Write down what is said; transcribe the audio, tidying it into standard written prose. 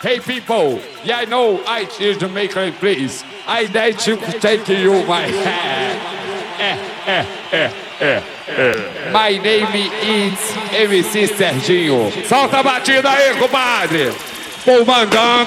Hey people, yeah, I know I choose to make a please. I like to take you my hand. My name is MC Serginho. Solta a batida aí, compadre. Pô, mandando.